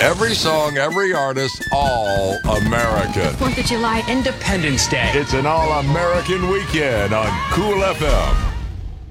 Every song, every artist, all American. 4th of July, Independence Day. It's an all-American weekend on Cool FM.